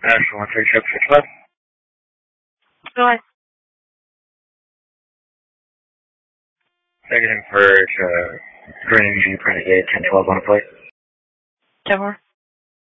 National 13665. Go ahead. Negative for Green G Print 8 1012 on a plate. 10-4.